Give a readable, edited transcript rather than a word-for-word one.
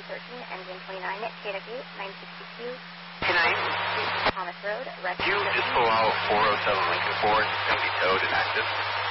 engine 29, Data Gate 960Q. Can I? Thomas Road, West. You just pull out 407 Lincoln Ford. It's going to be towed and active.